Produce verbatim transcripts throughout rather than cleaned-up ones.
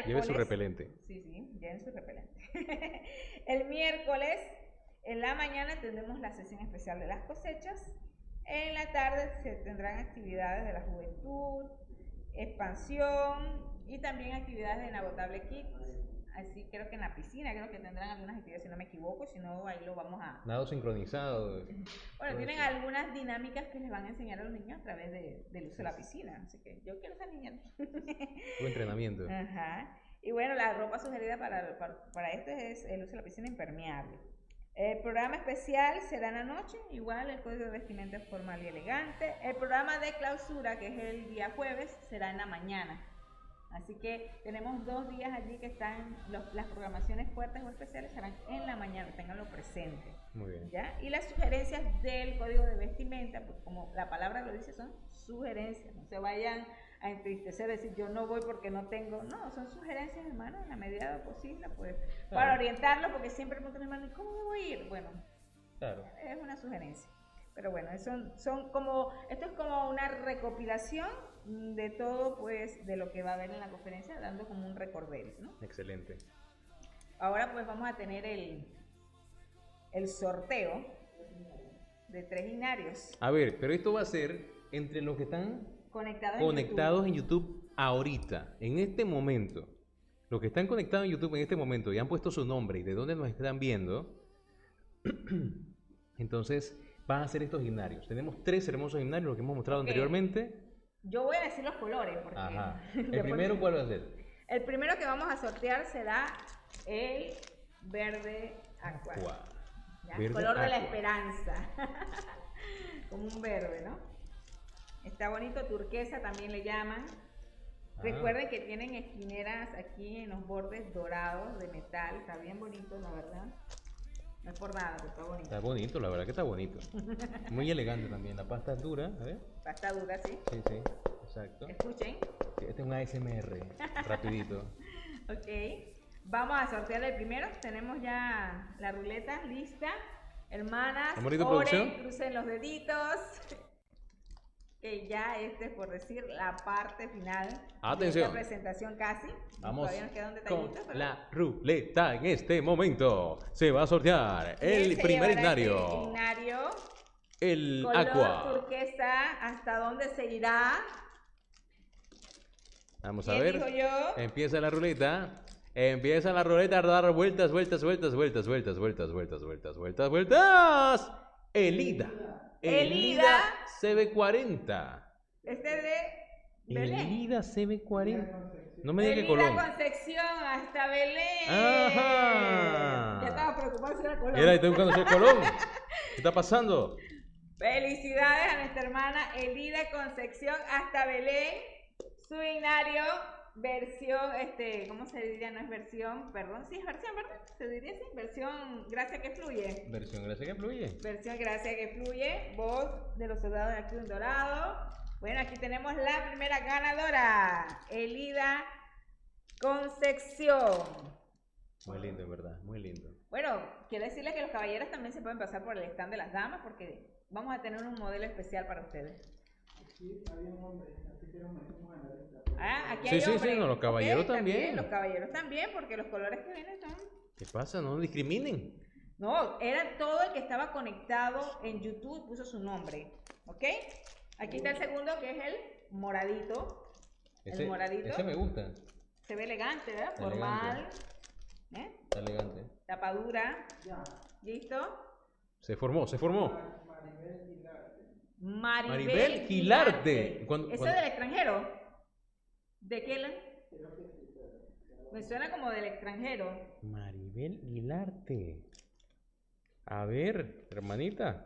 miércoles... Lleve su repelente. Sí, sí, lleven su repelente. El miércoles, en la mañana, tendremos la sesión especial de las cosechas. En la tarde se tendrán actividades de la juventud, expansión y también actividades de Inagotable Kids. Así creo que en la piscina, creo que tendrán algunas actividades, si no me equivoco, si no, ahí lo vamos a... Nado sincronizado. Bueno, tienen algunas dinámicas que les van a enseñar a los niños a través de, del uso de la piscina, así que yo quiero ser niña. Tu entrenamiento. Ajá. Y bueno, la ropa sugerida para, para, para esto es el uso de la piscina impermeable. El programa especial será en la noche, igual el código de vestimenta formal y elegante. El programa de clausura, que es el día jueves, será en la mañana. Así que tenemos dos días allí que están, los, las programaciones fuertes o especiales serán en la mañana, ténganlo presente. Muy bien. ¿Ya? Y las sugerencias del código de vestimenta, pues como la palabra lo dice, son sugerencias, no se vayan a entristecer, decir yo no voy porque no tengo, no, son sugerencias, hermano, en la medida de lo posible, pues, claro, para orientarlo, porque siempre me preguntan, hermano, ¿cómo me voy a ir? Bueno, claro, es una sugerencia. Pero bueno, son, son como, esto es como una recopilación de todo, pues, de lo que va a haber en la conferencia, dando como un recorderis, ¿no? Excelente. Ahora, pues, vamos a tener el, el sorteo de tres binarios. A ver, pero esto va a ser entre los que están conectados, conectados en, YouTube. en YouTube ahorita, en este momento. Los que están conectados en YouTube en este momento y han puesto su nombre y de dónde nos están viendo, entonces van a ser estos gimnarios. Tenemos tres hermosos gimnarios, los que hemos mostrado okay. anteriormente. Yo voy a decir los colores. Porque Ajá. ¿El primero cuál va a ser? El primero que vamos a sortear será el verde aqua. Aqua. El color aqua. De la esperanza. Como un verde, ¿no? Está bonito, turquesa también le llaman. Ah. Recuerden que tienen esquineras aquí en los bordes dorados de metal. Está bien bonito, la verdad. No es por nada, pero está bonito. Está bonito, la verdad que está bonito. Muy elegante también. La pasta es dura, a ver. Pasta dura, sí. Sí, sí, exacto. Escuchen. Este es un A S M R, rapidito. Ok. Vamos a sortear el primero. Tenemos ya la ruleta lista. Hermanas, oren, crucen los deditos. Que ya este es por decir la parte final. Atención. De esta presentación casi. Vamos Todavía nos queda un detallito, con pero... la ruleta en este momento. Se va a sortear el primer himnario. Himnario. El color aqua. turquesa. ¿Hasta dónde se irá? Vamos a ver. Empieza la ruleta. Empieza la ruleta a dar vueltas, vueltas, vueltas, vueltas, vueltas, vueltas, vueltas, vueltas, vueltas, vueltas. Elida. Elida C B cuarenta. Este de Belén. Elida C B cuarenta. No me diga que Colón. Elida Concepción hasta Belén. Ajá. Ya estaba preocupado si era Colón. Era, estoy buscando ser Colón. ¿Qué está pasando? Felicidades a nuestra hermana Elida Concepción hasta Belén. Su binario, versión, este, ¿cómo se diría? No es versión, perdón, sí es versión, ¿verdad? Se diría así, versión Gracia que Fluye. Versión Gracia que Fluye. Versión Gracia que Fluye, voz de los soldados de aquí en Dorado. Bueno, aquí tenemos la primera ganadora, Elida Concepción. Muy lindo, en verdad, muy lindo. Bueno, quiero decirles que los caballeros también se pueden pasar por el stand de las damas porque vamos a tener un modelo especial para ustedes. Aquí había un hombre, así que nos metimos en la lista. Ah, aquí sí, hay sí, hombres. sí, no, los caballeros okay, también. también. Los caballeros también, porque los colores que vienen son... ¿Qué pasa? No discriminen. No, era todo el que estaba conectado en YouTube, puso su nombre, ¿ok? Aquí está el segundo, que es el moradito. Ese, el moradito. Ese me gusta. Se ve elegante, ¿verdad? Está Formal. Elegante. ¿Eh? Está elegante. Tapadura. Ya. ¿Listo? Se formó, se formó. Maribel Gilarte. Maribel, Maribel Gilarte. ¿Eso es del extranjero? ¿De qué? La... Me suena como del extranjero. Maribel Gilarte. A ver, hermanita.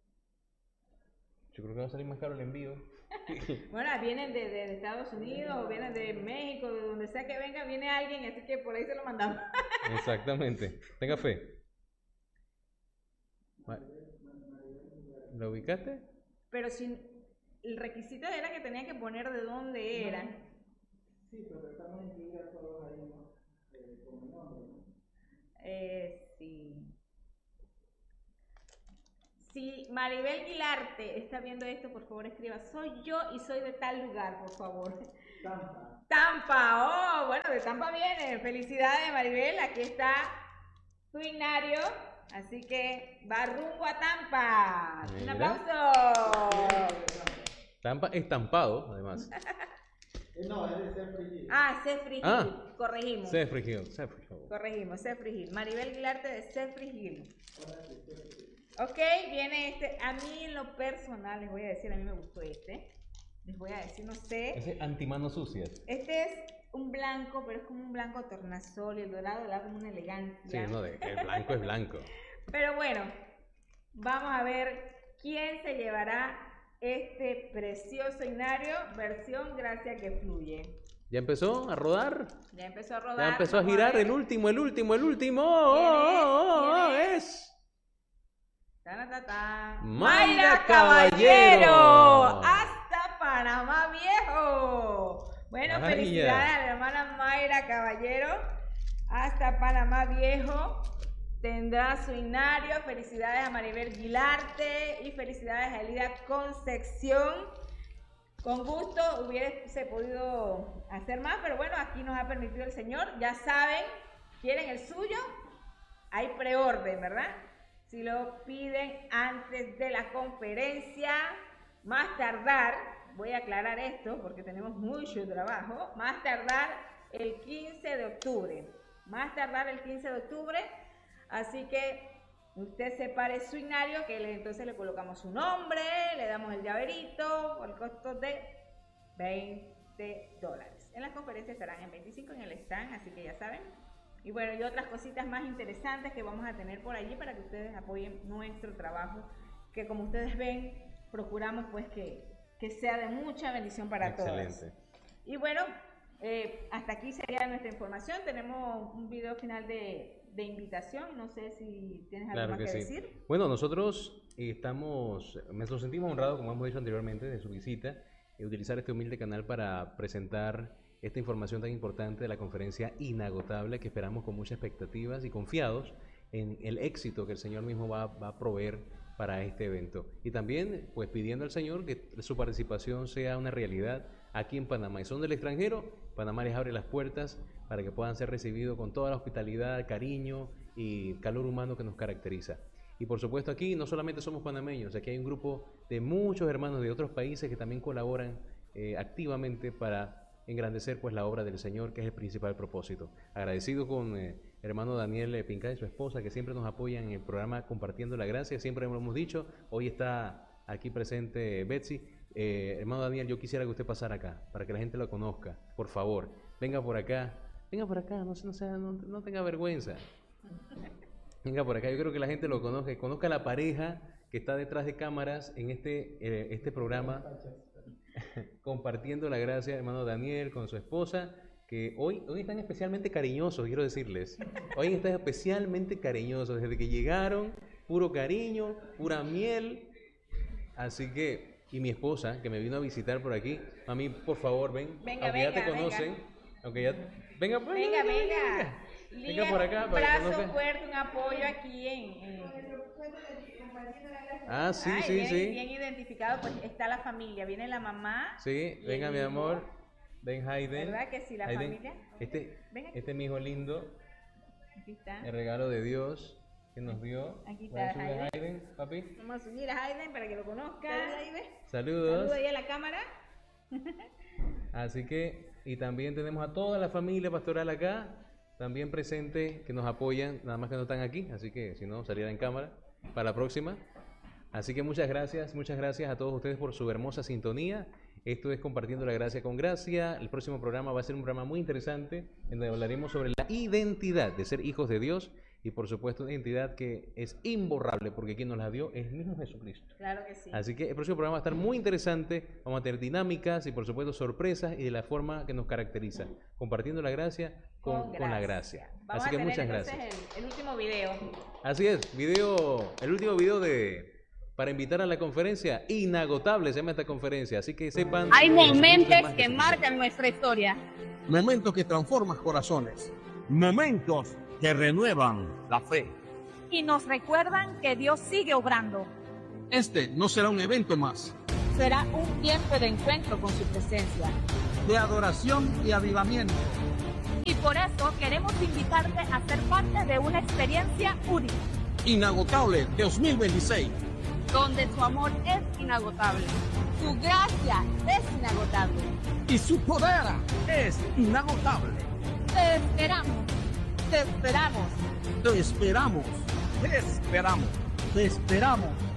Yo creo que va a salir más caro el envío. Bueno, vienen de, de, de Estados Unidos, o vienen de México, de donde sea que venga, viene alguien, así que por ahí se lo mandamos. Exactamente. Tenga fe. ¿Lo ubicaste? Pero si el requisito era que tenía que poner de dónde eran. Sí, pero estamos incluidas todos ahí, ¿no? Eh, con el nombre, ¿no? Eh, sí. Si Maribel Gilarte está viendo esto, por favor escriba, soy yo y soy de tal lugar, por favor. Tampa. Tampa, oh, bueno, de Tampa viene. Felicidades, Maribel. Aquí está tu Ignario. Así que va rumbo a Tampa. Un Mira. aplauso. Tampa estampado, además. Eh, No, es de Sefri Hill. Ah, Sefri Hill. Ah. Corregimos. Sefri Hill, Sefri Hill. Corregimos, Sefri Hill. Maribel Guilarte de Sefri Hill. Ok, viene este. A mí en lo personal, les voy a decir, a mí me gustó este. Les voy a decir, no sé. Ese antimanos sucias. Este es un blanco, pero es como un blanco tornasol y el dorado le da como una elegancia. Sí, no, de, el blanco es blanco. Pero bueno, vamos a ver quién se llevará este precioso Ignario, versión Gracia que Fluye. ¿Ya empezó a rodar? Ya empezó a rodar. Ya empezó a vamos girar. ver. El último, el último, el último. ¿Quién Oh, es? oh, oh, ¿Quién es? es. Taratata. Mayra Caballero, Caballero. hasta Panamá Viejo. Bueno, Vaya. felicidades a la hermana Mayra Caballero, hasta Panamá Viejo. Tendrá su Ignario. Felicidades a Maribel Guilarte y felicidades a Elida Concepción. Con gusto hubiese podido hacer más, pero bueno, aquí nos ha permitido el Señor. Ya saben, quieren el suyo, hay preorden, ¿verdad? Si lo piden antes de la conferencia, más tardar, voy a aclarar esto porque tenemos mucho trabajo, más tardar el quince de octubre, más tardar el quince de octubre, así que usted separe su Ignario, que le, entonces le colocamos su nombre, le damos el llaverito, por el costo de veinte dólares. En las conferencias estarán en veinticinco en el stand, así que ya saben. Y bueno, y otras cositas más interesantes que vamos a tener por allí para que ustedes apoyen nuestro trabajo, que como ustedes ven, procuramos pues que, que sea de mucha bendición para todos. Excelente. Y bueno, eh, hasta aquí sería nuestra información. Tenemos un video final de, de invitación. No sé si tienes algo Claro más que que, sí. decir. Bueno, nosotros estamos, nos sentimos honrados, como hemos dicho anteriormente, de su visita y utilizar este humilde canal para presentar esta información tan importante de la conferencia inagotable que esperamos con muchas expectativas y confiados en el éxito que el Señor mismo va, va a proveer para este evento. Y también, pues, pidiendo al Señor que su participación sea una realidad aquí en Panamá. Y son del extranjero, Panamá les abre las puertas para que puedan ser recibidos con toda la hospitalidad, cariño y calor humano que nos caracteriza. Y por supuesto aquí no solamente somos panameños, aquí hay un grupo de muchos hermanos de otros países que también colaboran eh, activamente para engrandecer pues la obra del Señor, que es el principal propósito. Agradecido con eh, hermano Daniel Pincay y su esposa, que siempre nos apoyan en el programa Compartiendo la Gracia, siempre lo hemos dicho. Hoy está aquí presente Betsy. Eh, hermano Daniel, yo quisiera que usted pasara acá, para que la gente lo conozca, por favor. Venga por acá, venga por acá, no, no, sea, no, no tenga vergüenza. Venga por acá, yo creo que la gente lo conozca, que conozca a la pareja que está detrás de cámaras en este, eh, este programa. Compartiendo la Gracia, hermano Daniel, con su esposa, que hoy, hoy están especialmente cariñosos, quiero decirles. Hoy están especialmente cariñosos, desde que llegaron, puro cariño, pura miel. Así que, y mi esposa, que me vino a visitar por aquí, mami, por favor, ven, Venga, aunque venga, ya te conocen, venga. aunque ya, venga, venga, Venga, venga. venga, Liga, por acá, un para que brazo conozcan. fuerte, un apoyo aquí en... en... Ah, sí, Ay, sí, bien, sí. bien identificado, pues está la familia, viene la mamá. Sí, y venga el mi hijo. amor, ven Hayden. ¿Verdad que sí, la Hayden, familia? Este, Ven aquí. este es mi hijo lindo, Aquí está. el regalo de Dios que nos dio. Aquí Voy a está subir a Hayden. Hayden, papi. Vamos a subir a Hayden para que lo conozca. Saludos. Saluda ahí a la cámara. Así que, y también tenemos a toda la familia pastoral acá, también presente, que nos apoyan, nada más que no están aquí, así que si no, salieran en cámara para la próxima. Así que muchas gracias, muchas gracias a todos ustedes por su hermosa sintonía. Esto es Compartiendo la Gracia con Gracia. El próximo programa va a ser un programa muy interesante, en donde hablaremos sobre la identidad de ser hijos de Dios y por supuesto una identidad que es imborrable, porque quien nos la dio es el mismo Jesucristo. Claro que sí. Así que el próximo programa va a estar muy interesante, vamos a tener dinámicas y por supuesto sorpresas y de la forma que nos caracteriza, compartiendo la gracia con, con la gracia. Vamos Así que a tener muchas entonces gracias. El, el último video. Así es, video, el último video de para invitar a la conferencia, inagotable se llama esta conferencia, así que sepan... Hay que nosotros momentos más que somos. marcan nuestra historia. Momentos que transforman corazones. Momentos que renuevan la fe. Y nos recuerdan que Dios sigue obrando. Este no será un evento más. Será un tiempo de encuentro con su presencia. De adoración y avivamiento. Y Por eso queremos invitarte a ser parte de una experiencia única, Inagotable dos mil veintiséis. donde su amor es inagotable, su gracia es inagotable. Y su poder es inagotable. Te esperamos, te esperamos. Te esperamos. Te esperamos. Te esperamos.